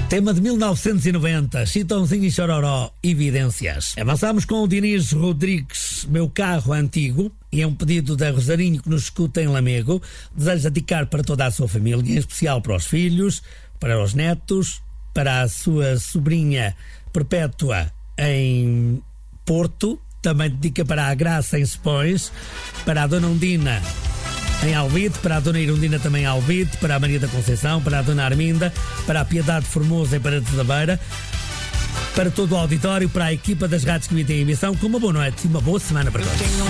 Tema de 1990, Chitãozinho e Chororó, Evidências. Avançamos com o Diniz Rodrigues, Meu Carro Antigo, e é um pedido da Rosarinho que nos escuta em Lamego. Deseja dedicar para toda a sua família, em especial para os filhos, para os netos, para a sua sobrinha Perpétua em Porto, também dedica para a Graça em Sepões, para a Dona Undina em Alvite, para a Dona Irundina também em Alvite, para a Maria da Conceição, para a Dona Arminda, para a Piedade Formosa em Paredes da Beira, para todo o auditório, para a equipa das rádios que emitem a emissão, com uma boa noite e uma boa semana para todos.